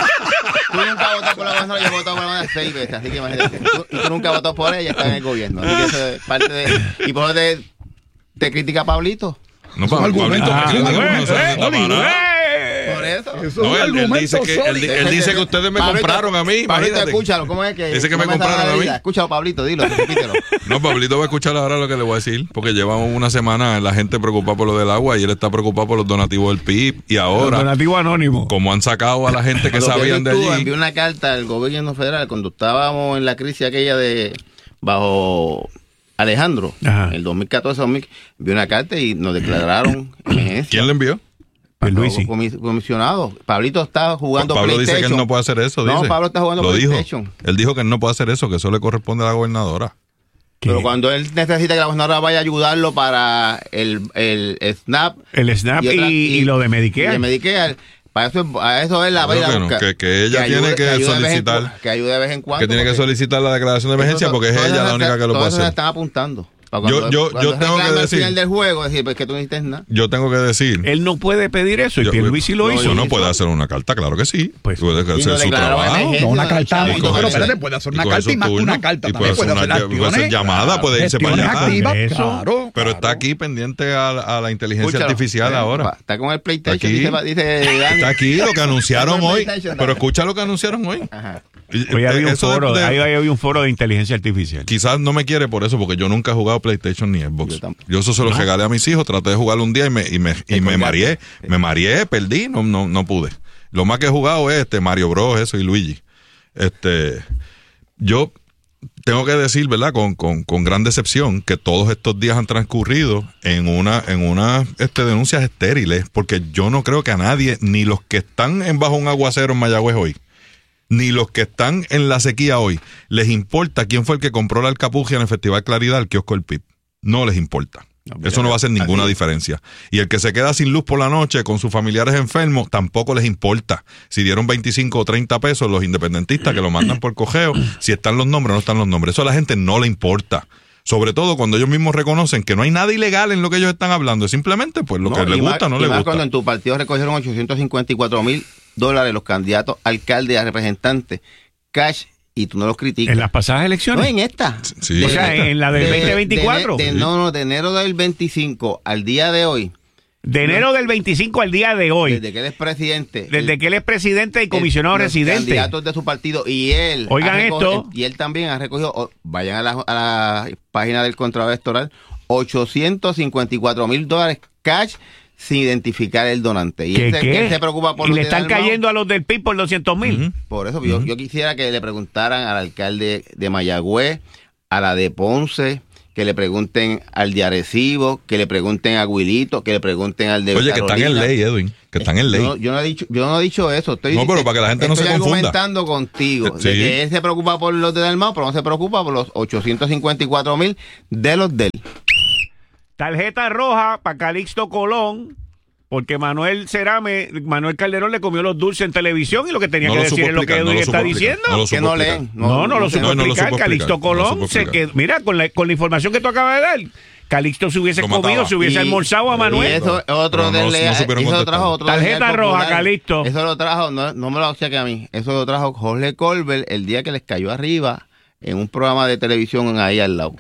Tú nunca has votado por la gobernadora, yo he votado por la gobernadora seis veces, así que imagínate. Tú, y tú nunca has votado por ella, está en el gobierno. Así que eso es parte de... ¿Y por qué te, te critica Pablito? No, Es un pa- argumento. Pablito, Ah, Pablito, eh, no se eh, está Oli, parado. ¡Eh! Por eso. Eso es No, un él, él argumento dice que, él, sólido. él dice que ustedes me Pablito, compraron a mí, Pablito, imagínate. escúchalo, ¿cómo es que? Dice que me ¿cómo es esa compraron a mí. realidad? Escúchalo, Pablito, dilo, repítelo. No, Pablito va a escuchar ahora lo que le voy a decir, porque llevamos una semana la gente preocupada por lo del agua y él está preocupado por los donativos del P I B y ahora, Donativo anónimo. como han sacado a la gente que Cuando sabían de Pierluisi allí, envió una carta al gobierno federal cuando estábamos en la crisis aquella de bajo Alejandro, Ajá. el dos mil catorce dos mil, envió una carta y nos declararon emergencia. ¿quién le envió? Pierluisi. Comis- Comisionado. Pablito está jugando Pablo dice PlayStation. que él no puede hacer eso. No, dice. Pablo está jugando Lo dijo. PlayStation. Él dijo que él no puede hacer eso, que eso le corresponde a la gobernadora. Pero cuando él necesita que la gobernadora vaya a ayudarlo para el, el, el SNAP El SNAP y, otra- y lo de y Medicare. de Medicare, para eso, a eso él la va a ir Creo a que no, buscar. que- que ella tiene que ayude de vez en solicitar- cu- que ayude de vez en cuando. Que tiene que porque solicitar la declaración de emergencia eso- porque es todo ella eso la se- única que lo todo puede eso se hacer. están apuntando. Para Yo- cuando- yo- cuando yo tengo que reclame al decir- final del juego, decir, pues que tú no hiciste nada. Yo tengo que decir. Él no puede pedir eso y Yo- Pierluisi lo no, hizo. yo no puede hacer una carta, claro que sí. Pues- puede Y hacer lo su declararon trabajo. emergencia, No, una carta, chavito, no, pero cogerse- espérate, puede hacer una y coger carta y su más que una turno, carta y también. puede Puede hacer hacer una- puede hacer acciones. llamada, puede irse para Gestiones allá. activas, Eso. claro. Pero está claro. aquí pendiente a, la- a la inteligencia Escúchalo. artificial Eh, ahora. Está con el PlayStation, Aquí. dice, dice Dani. Está aquí lo que anunciaron Está con el hoy. PlayStation, Pero Dani. escucha lo que anunciaron hoy. Ajá. Y- Hoy había un eso de- foro, de- ahí había un foro de inteligencia artificial. Quizás no me quiere por eso, porque yo nunca he jugado PlayStation ni Xbox. Yo tampoco. Yo eso se lo regalé a mis hijos, traté de jugar un día y me, y me, y me mareé. Me mareé, perdí, no, no, no pude. Lo más que he jugado es este Mario Bros, eso y Luigi. Este, yo tengo que decir, ¿verdad? Con, con, con gran decepción que todos estos días han transcurrido en una, en una este, denuncias estériles, porque yo no creo que a nadie, ni los que están en bajo un aguacero en Mayagüez hoy, ni los que están en la sequía hoy, les importa quién fue el que compró la alcapugia en el Festival Claridad, el kiosco El P I B. No les importa. Eso no va a hacer ninguna diferencia. Y el que se queda sin luz por la noche con sus familiares enfermos, tampoco les importa. Si dieron veinticinco o treinta pesos los independentistas que lo mandan por cogeo, si están los nombres o no están los nombres. Eso a la gente no le importa. Sobre todo cuando ellos mismos reconocen que no hay nada ilegal en lo que ellos están hablando. Es simplemente pues lo no, que les gusta o no les gusta. Cuando en tu partido recogieron ochocientos cincuenta y cuatro mil dólares los candidatos alcaldes a representantes, cash, y tú no los criticas. ¿En las pasadas elecciones? No, en esta. Sí. De, o sea, en la del de, veinte veinticuatro. De, de, no, no, de enero del veinticinco al día de hoy. De enero no, del veinticinco al día de hoy. Desde que él es presidente. Desde el, que él es presidente y comisionado el, residente. Los candidatos de su partido y él. Oigan esto. Y él también ha recogido, oh, vayan a la, a la página del contrato electoral, ochocientos cincuenta y cuatro mil dólares cash sin identificar el donante. Y ¿Qué, él, se, qué? él se preocupa por y los le están Dalmau. cayendo a los del P I B por doscientos mil. Uh-huh. Por eso uh-huh. yo, yo quisiera que le preguntaran al alcalde de Mayagüez, a la de Ponce, que le pregunten al de Arecibo, que le pregunten a Guilito, que le pregunten al de Oye, Carolina. que están en ley, Edwin, que están en ley. Yo, yo, no, he dicho, yo no he dicho eso. Estoy, no, pero para que la gente no se confunda. Estoy argumentando contigo. Sí. De que él se preocupa por los de Dalmau, pero no se preocupa por los ochocientos cincuenta y cuatro mil de los de él. Tarjeta roja para Calixto Colón, porque Manuel Cerame, Manuel Calderón le comió los dulces en televisión y lo que tenía no que lo decir es lo que Edwin no está explicar, diciendo. No que no leen. No, no, no lo supo no, no explicar. lo supo Calixto explicar, Colón, no se quedó, mira, con la, con la información que tú acabas de dar, Calixto se hubiese Lo comido, mataba. se hubiese Y- almorzado a Manuel. Y eso otro Pero no- del no supieron eso lo contestar. trajo otro Tarjeta del roja, Popular. Calixto. Eso lo trajo, no, no me lo cheque a mí. Eso lo trajo Jorge Colbert el día que les cayó arriba en un programa de televisión ahí al lado.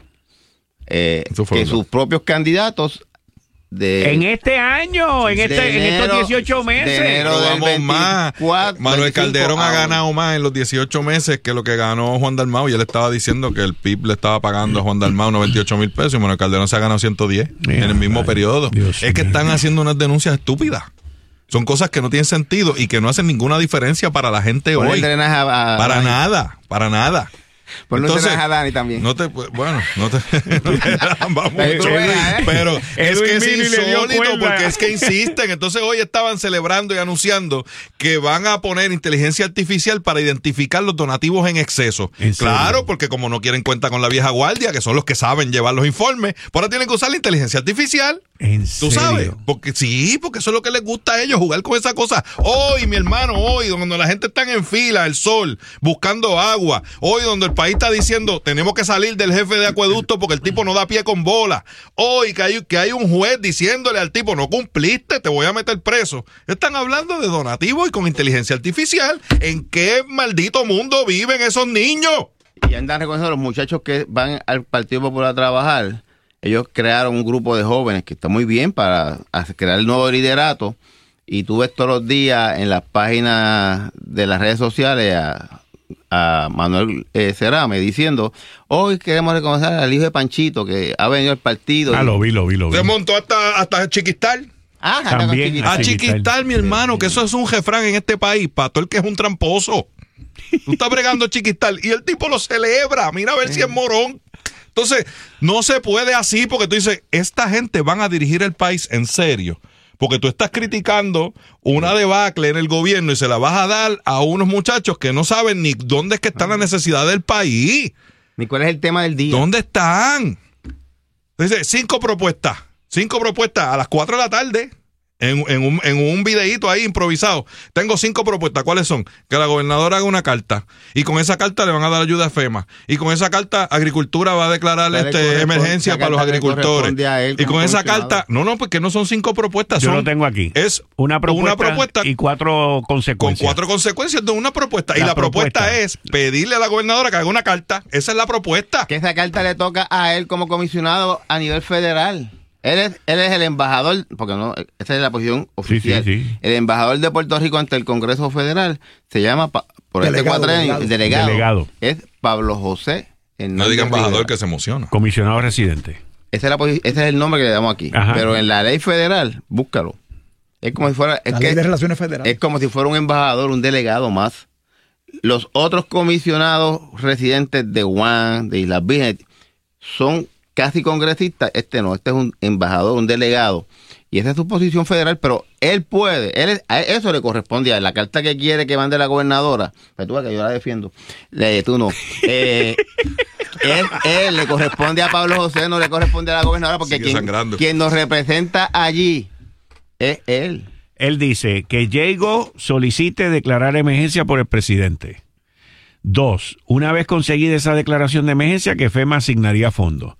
Eh, Eso fue que verdad. sus propios candidatos de En este año, en, de este, en enero- estos dieciocho meses. de enero Pero del vamos más. veinticuatro, Manuel veinticinco Calderón ha a hoy. ganado más en los dieciocho meses que lo que ganó Juan Dalmau, y él estaba diciendo que el P I B le estaba pagando a Juan Dalmau noventa y ocho mil pesos y Manuel Calderón se ha ganado ciento diez Mira, en el mismo ay, periodo. Dios es que mío. están haciendo unas denuncias estúpidas. Son cosas que no tienen sentido y que no hacen ninguna diferencia para la gente Ponle hoy. el drenaje a- a- Para a- nada, para nada. Ponle un Entonces, drenaje a Dani también. No te, bueno, no te. Vamos, Pero tú Edwin, veas, ¿eh? pero es Edwin que es vino y le dio insólito cuerda. porque es que insisten. Entonces hoy estaban celebrando y anunciando que van a poner inteligencia artificial para identificar los donativos en exceso. ¿En serio? Claro, porque como no quieren cuenta con la vieja guardia, que son los que saben llevar los informes, ahora tienen que usar la inteligencia artificial. ¿En ¿Tú serio? sabes? Porque sí, porque eso es lo que les gusta a ellos, jugar con esa cosa. Hoy, mi hermano, hoy, donde la gente está en fila, el sol, buscando agua. Hoy, donde el país está diciendo, tenemos que salir del jefe de acueducto porque el tipo no da pie con bola. Hoy, que hay, que hay un juez diciéndole al tipo, no cumpliste, te voy a meter preso. Están hablando de donativos y con inteligencia artificial. ¿En qué maldito mundo viven esos niños? Y andan reconociendo a los muchachos que van al Partido Popular a trabajar. Ellos crearon un grupo de jóvenes que está muy bien para hacer- crear el nuevo liderato. Y tú ves todos los días en las páginas de las redes sociales a, a Manuel eh, Cerame diciendo, hoy queremos reconocer al hijo de Panchito que ha venido al partido. Ah, lo vi, lo vi, lo vi. Se montó hasta, hasta Chiquistal. Ah, anda con También, Chiquistal. A Ah, Chiquistal. Chiquistal, mi hermano, que eso es un refrán en este país, para todo el que es un tramposo. Tú estás bregando Chiquistal y el tipo lo celebra. Mira a ver si es morón. Entonces, no se puede así porque tú dices, esta gente van a dirigir el país en serio. Porque tú estás criticando una debacle en el gobierno y se la vas a dar a unos muchachos que no saben ni dónde es que está la necesidad del país. Ni cuál es el tema del día. ¿Dónde están? Dice, cinco propuestas. Cinco propuestas a las cuatro de la tarde. En, en, un, en un videíto ahí improvisado. Tengo cinco propuestas. ¿Cuáles son? Que la gobernadora haga una carta. Y con esa carta le van a dar ayuda a FEMA. Y con esa carta, Agricultura va a declarar Ya le este, corresponde- emergencia esa para los carta le agricultores. corresponde a él Y como con esa comisionado. carta, no, no, porque no son cinco propuestas. Yo son, lo tengo aquí. Es Una propuesta, una propuesta y cuatro con consecuencias. cuatro consecuencias de una propuesta. La y la propuesta, propuesta. es pedirle a la gobernadora que haga una carta. Esa es la propuesta. Que esa carta le toca a él como comisionado a nivel federal. Él es, él es el embajador, porque no, esa es la posición oficial. Sí, sí, sí. El embajador de Puerto Rico ante el Congreso Federal se llama, pa- por este Delegado, cuatrienio, delegado. delegado. Delegado. Es Pablo José Hernández No diga embajador Rivera. que se emociona. Comisionado residente. Esa es la posi- ese es el nombre que le damos aquí. Ajá. Pero en la ley federal, búscalo. Es como si fuera, es La que ley de relaciones federales. es como si fuera un embajador, un delegado más. Los otros comisionados residentes de Guam, de Islas Vírgenes, son casi congresistas. Este no, este es un embajador, un delegado. Y esa es su posición federal, pero él puede, él es- a eso le corresponde a él. La carta que quiere que mande la gobernadora, pero tú ves que yo la defiendo, le, tú no. Eh, él, él le corresponde a Pablo José, no le corresponde a la gobernadora, porque Sigue quien, sangrando. quien nos representa allí es él. Él dice que Diego solicite declarar emergencia por el presidente. Dos, una vez conseguida esa declaración de emergencia, que FEMA asignaría fondos.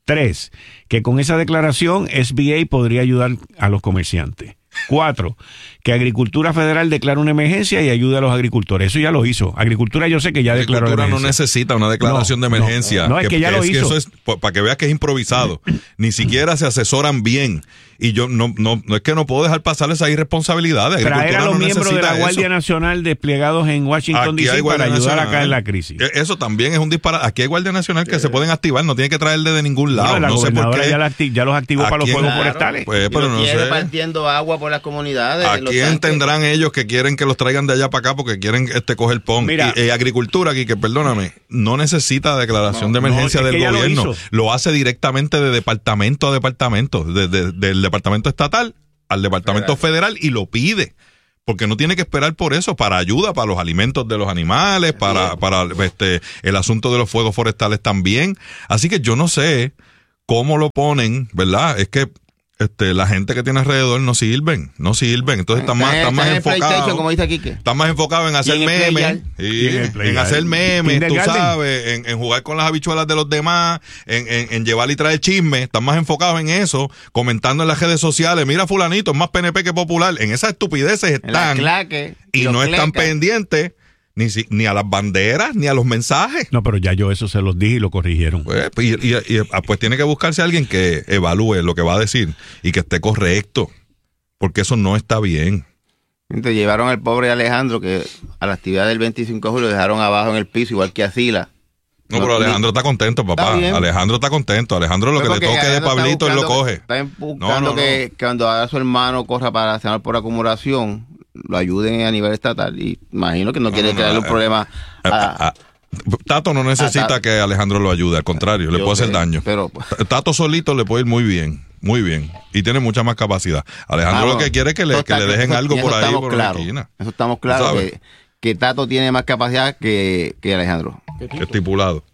Tres, que con esa declaración S B A podría ayudar a los comerciantes. Cuatro, que Agricultura Federal declara una emergencia y ayude a los agricultores. Eso ya lo hizo. Agricultura yo sé que ya declaró la Agricultura emergencia. no necesita una declaración No, de emergencia. No, no, es que, que ya que lo es, hizo. Que eso es, para que veas que es improvisado. Ni siquiera se asesoran bien. Y yo no, no, no es que no puedo dejar pasar esa irresponsabilidad. De Traer a los no miembros de la Guardia eso. Nacional desplegados en Washington, D C para ayudar Nacional. Acá en la crisis. Eso también es un disparate. Aquí hay Guardia Nacional que eh. se pueden activar. No tiene que traerle de ningún lado. No, la no sé por qué. Ya, la acti- ya los activó para los fuegos claro, forestales. Pues, pero no sé. repartiendo agua por las comunidades. ¿A quién tendrán ellos que quieren que los traigan de allá para acá porque quieren este coger pon? Mira, y, eh, agricultura aquí, que perdóname, no necesita declaración no, de emergencia no, es del que gobierno. Lo, lo hace directamente de departamento a departamento, de, de, del departamento estatal al departamento federal, y lo pide. Porque no tiene que esperar por eso, para ayuda, para los alimentos de los animales, para, para este el asunto de los fuegos forestales también. Así que yo no sé cómo lo ponen, ¿verdad? Es que Este, la gente que tiene alrededor no sirven, no sirven, entonces están más, están más enfocados, como dice Quique. Están más enfocados en hacer memes, y en, en hacer memes, tú sabes, en, en jugar con las habichuelas de los demás, en, en, en llevar y traer chisme, están más enfocados en eso, comentando en las redes sociales, mira fulanito, es más P N P que popular, en esas estupideces están, claque, y no están pendientes Ni, si, ni a las banderas, ni a los mensajes. No, pero ya yo eso se los dije y lo corrigieron. Pues, y, y, y pues tiene que buscarse a alguien que evalúe lo que va a decir y que esté correcto, porque eso no está bien. Entonces llevaron al pobre Alejandro, que a la actividad del veinticinco de julio lo dejaron abajo en el piso, igual que a Sila. No, pero Alejandro está contento, papá. Está Alejandro está contento. Alejandro lo que le toque de Pablito, él lo coge. Está buscando no, no, que, no. que cuando haga su hermano corra para Senador por acumulación, lo ayuden a nivel estatal. Y imagino que no, no quiere no, crearle no, un eh, problema eh, a... a Tato no necesita Tato. que Alejandro lo ayude, al contrario, le puede hacer daño. Pero, Tato solito le puede ir muy bien, muy bien. Y tiene mucha más capacidad. Alejandro ah, lo que quiere es que le, que le dejen eso, algo por ahí, por claro. la esquina. Eso estamos claros, que, que Tato tiene más capacidad que, que Alejandro. Que estipulado.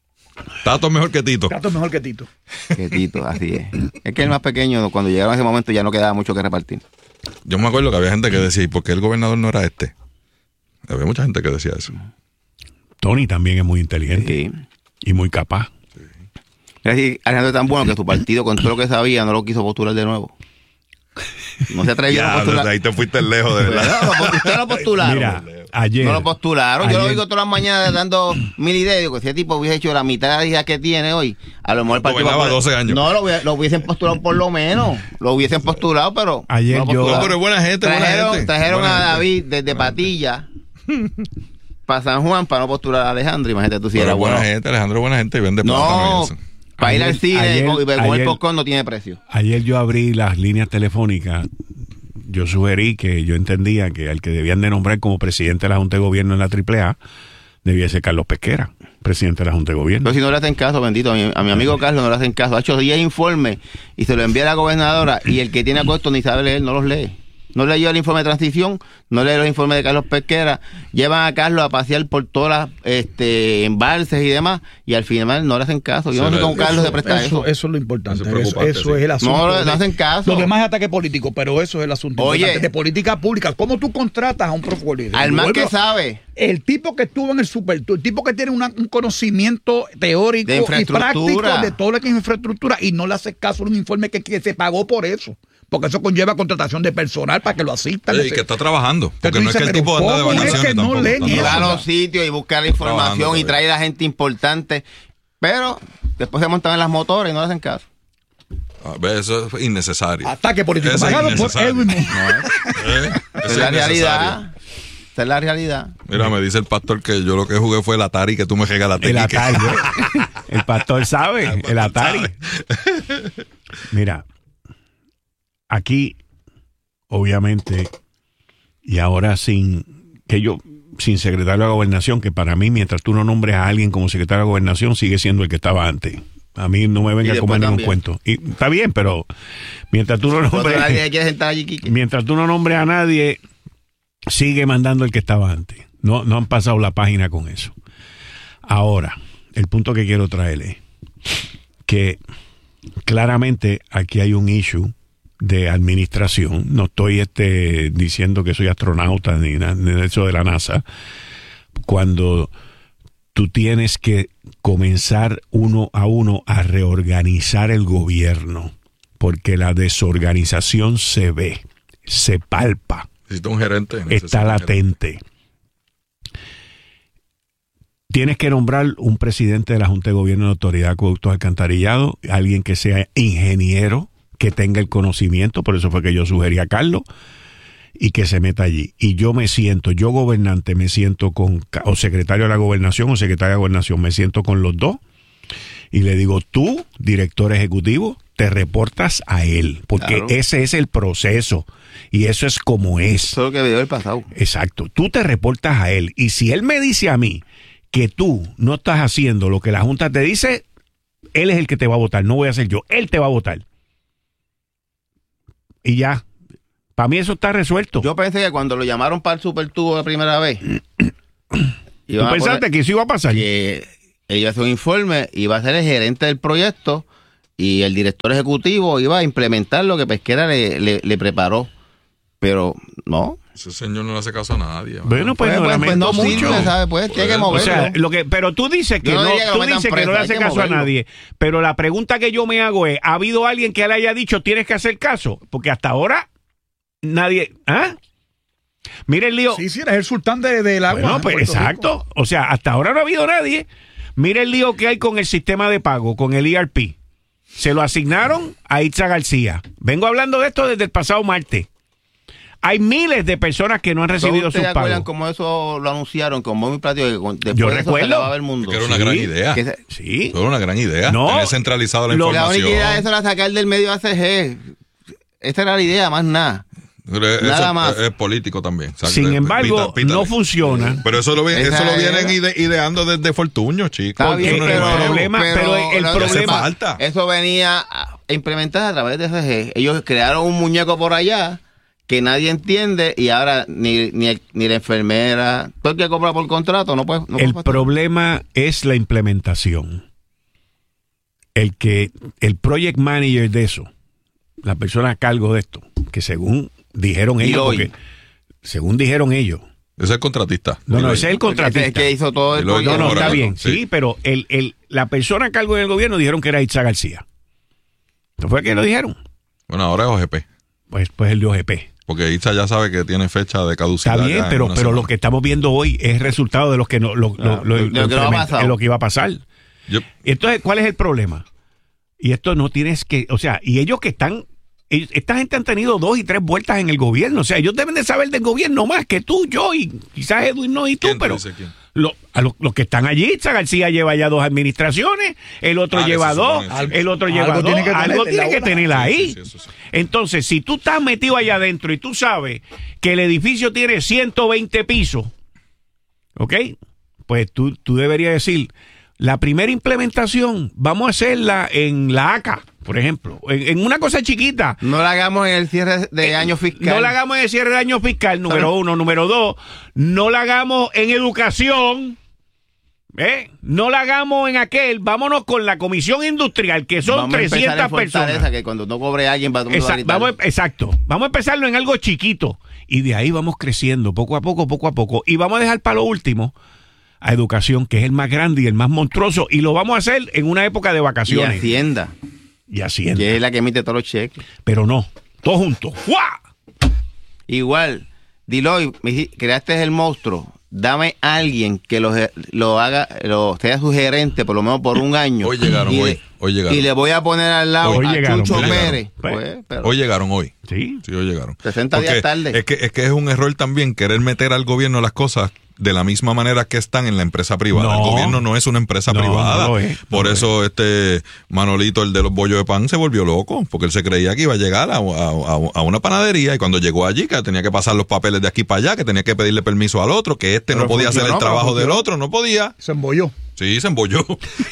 Tato es mejor que Tito. Tato es mejor que Tito. Que Tito, así es. Es que el más pequeño, cuando llegaron a ese momento ya no quedaba mucho que repartir. Yo me acuerdo que había gente que decía, ¿y por qué el gobernador no era este? Había mucha gente que decía eso. Tony también es muy inteligente sí. y muy capaz. Sí. Es decir, Alejandro es tan bueno que su partido, con todo lo que sabía, no lo quiso postular de nuevo. No se atrevió ya, a postular. Ahí te fuiste lejos, de verdad. No, usted lo postularon. Mira, ayer. No lo postularon. Ayer, yo lo digo todas las mañanas dando mil ideas. Digo, si ese tipo hubiese hecho la mitad de la hija que tiene hoy, a lo mejor el partido. Gobernaba doce años. No, lo, lo hubiesen postulado por lo menos. Lo hubiesen postulado, pero. Ayer no yo. No, pero es buena gente, trajeron, buena gente. Trajeron buena a David gente. desde Patilla para San Juan para no postular a Alejandro. Imagínate tú si pero era buena bueno. gente, Alejandro es buena gente y vende no, plátano. Para ir al cine ayer, y ver el popcorn no tiene precio. Ayer yo abrí las líneas telefónicas. Yo sugerí que yo entendía que al que debían de nombrar como presidente de la Junta de Gobierno en la triple A debía ser Carlos Pesquera, presidente de la Junta de Gobierno. Pero si no le hacen caso, bendito, a mi, a mi amigo Carlos no le hacen caso. Ha hecho diez informes y se lo envía a la gobernadora y el que tiene acuerdo ni sabe leer, no los lee. No leyó el informe de transición, no leyó los informes de Carlos Pesquera, llevan a Carlos a pasear por todas las este, embalses y demás, y al final no le hacen caso. Yo no sé cómo Carlos se presta eso. Eso, eso es lo importante, eso, eso, eso sí. es el asunto. No, no, no hacen caso. Lo demás es ataque político, pero eso es el asunto Oye, de política pública. ¿Cómo tú contratas a un prófugo? Al más que sabe. El tipo que estuvo en el super, el tipo que tiene una, un conocimiento teórico y práctico de todo lo que es infraestructura y no le hace caso a un informe que, que se pagó por eso. Porque eso conlleva contratación de personal para que lo asistan. Sí, y que está trabajando. Porque no es que el tipo anda de vacaciones. Es que no leen y va a los sitios y busca la información y trae a gente importante. Pero después se montan en las motoras y no le hacen caso. A ver, eso es innecesario. Ataque político pagado por Edwin. No, ¿eh? Esa es la realidad. Esa es la realidad. Mira, me dice el pastor que yo lo que jugué fue el Atari que tú me regalaste. El Atari. El pastor sabe. El, el Atari. Sabe. Mira. Aquí, obviamente, y ahora sin que yo, sin secretario de Gobernación, que para mí, mientras tú no nombres a alguien como secretario de Gobernación, sigue siendo el que estaba antes. A mí no me venga a comer ningún cuento. Y está bien, pero mientras tú no nombres, allí, mientras tú no nombres a nadie, sigue mandando el que estaba antes. No, no han pasado la página con eso. Ahora, el punto que quiero traer es que claramente aquí hay un issue de administración. No estoy este, diciendo que soy astronauta ni nada de eso de la NASA. Cuando tú tienes que comenzar uno a uno a reorganizar el gobierno, porque la desorganización se ve, se palpa. Necesita un gerente. Está latente. Tienes que nombrar un presidente de la Junta de Gobierno de la Autoridad de Acueductos Alcantarillado, alguien que sea ingeniero, que tenga el conocimiento, por eso fue que yo sugerí a Carlos, y que se meta allí. Y yo me siento, yo gobernante, me siento con, o secretario de la Gobernación o secretaria de Gobernación, me siento con los dos y le digo, tú, director ejecutivo, te reportas a él, porque claro, ese es el proceso y eso es como es. Eso es lo que veo el pasado. Exacto, tú te reportas a él y si él me dice a mí que tú no estás haciendo lo que la Junta te dice, él es el que te va a votar, no voy a ser yo, él te va a votar. Y ya, para mí eso está resuelto. Yo pensé que cuando lo llamaron para el supertubo la primera vez, ¿tú pensaste que eso iba a pasar? Que él iba a hacer un informe, iba a ser el gerente del proyecto y el director ejecutivo iba a implementar lo que Pesquera le, le, le preparó. Pero no. Ese señor no le hace caso a nadie. Bueno, pues, pues, pues, pues no mucho. Sirve, ¿sabe? Pues tiene que moverlo. O sea, lo que, pero tú dices que no, no, que tú dices preso, que no le hace caso moverlo. a nadie. Pero la pregunta que yo me hago es, ¿ha habido alguien que le haya dicho tienes que hacer caso? Porque hasta ahora nadie, ¿ah? Mira el lío. Sí, sí, eres el sultán de, del agua. Bueno, pues exacto. Rico. O sea, hasta ahora no ha habido nadie. Mira el lío que hay con el sistema de pago, con el E R P. Se lo asignaron a Itza García. Vengo hablando de esto desde el pasado martes. Hay miles de personas que no han recibido sus pagos. ¿Ustedes acuerdan cómo eso lo anunciaron? Con muy platillo. Después Yo de eso recuerdo. se acababa el mundo. Que era una Sí. gran idea. Que se- Sí. Era una gran idea. No. Tener centralizado la Lo- La información. única idea de eso era sacar del medio A C G. Esa era la idea, más nada. Pero eso Nada es- más. Es, político también. ¿sabes? Sin Pita- embargo, pítale. no funciona. Pero eso lo, vi- Esa eso lo era. vienen ide- ideando desde Fortuño, chicos. Está bien, Eso no es pero, nuevo. problema- pero el lo que problema- hace falta. Eso venía a implementar a través de A C G. Ellos crearon un muñeco por allá que nadie entiende y ahora ni, ni, ni la enfermera, todo el que cobra por contrato no puede. No puede El facturar. problema es la implementación. El que el project manager de eso, la persona a cargo de esto, que según dijeron Y ellos, hoy. porque según dijeron ellos, Ese es el contratista. no, no, Dilo ese es ahí. el contratista. El que hizo todo el Y lo- No, no, Correcto, está bien, sí, sí. pero el, el, la persona a cargo del gobierno dijeron que era Itza García. ¿No fue que lo dijeron? Bueno, ahora es O G P. Pues, pues el de O G P. Porque Itza ya sabe que tiene fecha de caducidad. Está bien, ya en pero, una pero lo semana. que estamos viendo hoy es resultado de los que no, lo, lo- Ah, lo- de lo lo que no ha implement- pasado. de lo que iba a pasar. Yo- Entonces, ¿cuál es el problema? Y esto no tienes que, o sea, y ellos que están, ellos- esta gente han tenido dos y tres vueltas en el gobierno, o sea, ellos deben de saber del gobierno más que tú, yo y quizás Edwin no y tú, ¿Quién te pero dice quién? lo- a los, los que están allí, Itza García lleva ya dos administraciones, el otro Ah, lleva se dos, supone, sí. el otro Algo lleva dos, tiene que tener algo de tiene la que otra. tener ahí. Sí, sí, eso sí. Entonces, si tú estás metido allá adentro y tú sabes que el edificio tiene ciento veinte pisos, ¿ok? Pues tú, tú deberías decir, la primera implementación vamos a hacerla en la A C A, por ejemplo, en, en una cosa chiquita. No la hagamos en el cierre de año fiscal. No la hagamos en el cierre de año fiscal, número uno. Número dos, no la hagamos en educación. ¿eh? No la hagamos en aquel. Vámonos con la comisión industrial, que son Vamos a empezar trescientas en Fortaleza, personas. que cuando no cobre alguien va a todo el mundo a Exacto, gritar. vamos, a- exacto. Vamos a empezarlo en algo chiquito. Y de ahí vamos creciendo, poco a poco, poco a poco. Y vamos a dejar para lo último a educación, que es el más grande y el más monstruoso. Y lo vamos a hacer en una época de Y vacaciones. Hacienda, Y Hacienda. que es la que emite todos los cheques. Pero no, todos juntos. ¡Guau! Igual, Diloy, me di- creaste el monstruo. Dame a alguien que lo, lo haga, lo sea su gerente por lo menos por un año. Hoy llegaron, y hoy, le, hoy llegaron. Y le voy a poner al lado Hoy a llegaron, Chucho hoy llegaron. Pérez. Pues, Pues, pero- Hoy llegaron hoy. Sí. Sí, hoy llegaron. sesenta días Porque tarde. Es que, es que es un error también querer meter al gobierno las cosas de la misma manera que están en la empresa privada. No. El gobierno no es una empresa No, privada. no lo es, Por no lo eso este Manolito, el de los bollos de pan, se volvió loco, porque él se creía que iba a llegar a, a- a- a una panadería y cuando llegó allí, que tenía que pasar los papeles de aquí para allá, que tenía que pedirle permiso al otro, que este Pero no podía hacer el funcionó, pero trabajo del funcionó. otro, no podía. Se embolló. Sí, se embolló.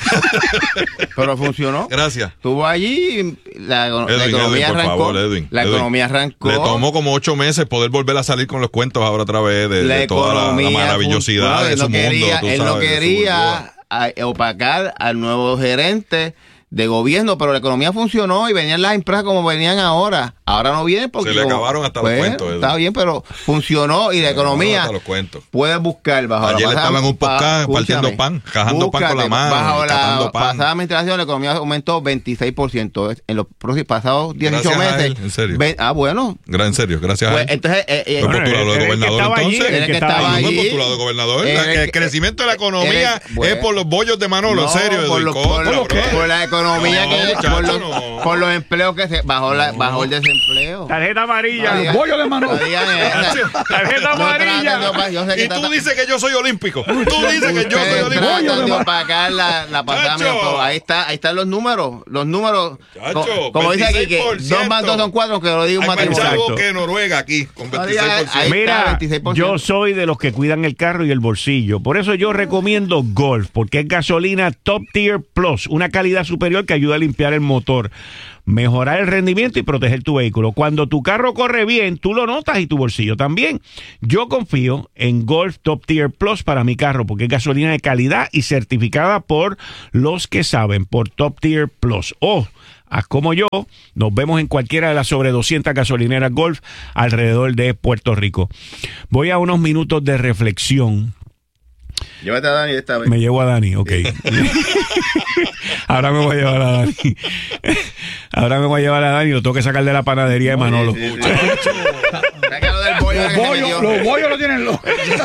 Pero funcionó. Gracias. Estuvo allí, la, la Edwin, economía Edwin, por arrancó. favor, Edwin, la Edwin. economía arrancó. Le tomó como ocho meses poder volver a salir con los cuentos ahora otra vez de, la de toda la- la, economía maravillosidad funcionó. de Él su no quería, mundo. Tú él no sabes, de su quería burbuja. a- opacar al nuevo gerente de gobierno, pero la economía funcionó y venían las empresas como venían ahora. Ahora no vienen porque... Se le acabaron hasta pues, los cuentos. Edu. Está bien, pero funcionó y la economía... Hasta los cuentos. Puedes buscar bajo Ayer la pasada... estaban un podcast pa, partiendo pan, cajando búscate, pan con la mano. Bajo la pasada administración la economía aumentó veintiséis por ciento. En los próximos pasados dieciocho gracias meses... Él, en serio. Ven, ah, bueno. Gran, en serio, gracias pues, a él. Entonces... Eh, eh, pues, bueno, postulado de gobernador entonces. Allí, el que estaba allí. No postulado de gobernador. El, el, el crecimiento de la economía el, bueno, es por los bollos de Manolo, no, en serio. Por, lo, por, lo, por la economía no, que... Muchacho, por, los, no. por los empleos que se... Bajó, la, bajó el desempleo. Tarjeta amarilla. Los bollos de Manolo. Tarjeta amarilla. Yo sé que y tú trata, dices que yo soy olímpico. Tú dices que yo soy olímpico. De opacar la, la pasada, pero ahí está, ahí están los números, los números. Chacho, co, como dice aquí que dos más dos son cuatro, que lo digo un matrimonio. Que Noruega aquí con veintiséis por ciento. Mira, veintiséis por ciento. yo soy de los que cuidan el carro y el bolsillo. Por eso yo recomiendo Golf, porque es gasolina Top Tier Plus, una calidad superior que ayuda a limpiar el motor, mejorar el rendimiento y proteger tu vehículo. Cuando tu carro corre bien, tú lo notas y tu bolsillo también. Yo confío en Golf Top Tier Plus para mi carro porque es gasolina de calidad y certificada por los que saben, por Top Tier Plus. Oh, haz como yo, nos vemos en cualquiera de las sobre doscientas gasolineras Golf alrededor de Puerto Rico. Voy a unos minutos de reflexión. Llévate a Dani esta vez. Me llevo a Dani, ok. Ahora me voy a llevar a Dani. Ahora me voy a llevar a Dani y lo tengo que sacar de la panadería de Manolo. Sí, sí, sí. Los bollos, los bollos lo tienen los.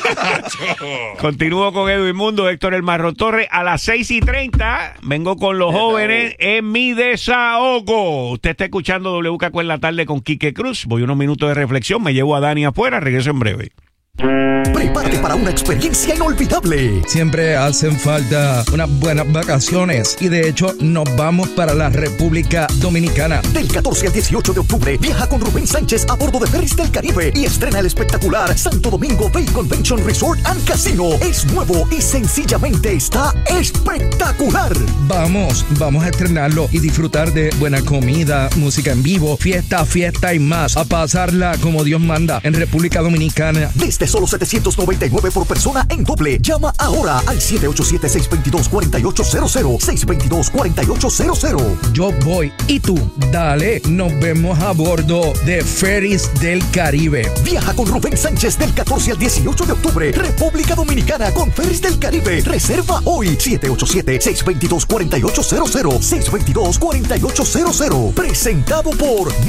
Continúo con Edwin Mundo, Héctor El Marro Torres. A las seis y treinta vengo con los jóvenes en mi desahogo. Usted está escuchando W K Q en la tarde con Quique Cruz. Voy unos minutos de reflexión, me llevo a Dani afuera, regreso en breve. Prepárate para una experiencia inolvidable. Siempre hacen falta unas buenas vacaciones y de hecho nos vamos para la República Dominicana. Del catorce al dieciocho de octubre viaja con Rubén Sánchez a bordo de Ferris del Caribe y estrena el espectacular Santo Domingo Bay Convention Resort and Casino. Es nuevo y sencillamente está espectacular. Vamos, vamos a estrenarlo y disfrutar de buena comida, música en vivo, fiesta, fiesta y más. A pasarla como Dios manda en República Dominicana. Desde solo setecientos noventa y nueve por persona en doble. Llama ahora al siete ocho siete, seis dos dos, cuatro ocho cero cero. seis dos dos, cuatro ocho cero cero. Yo voy y tú, dale, nos vemos a bordo de Ferris del Caribe. Viaja con Rubén Sánchez del catorce al dieciocho de octubre. República Dominicana con Ferris del Caribe. Reserva hoy. siete ocho siete, seis dos dos, cuatro ocho cero cero. seis dos dos, cuatro ocho cero cero. Presentado por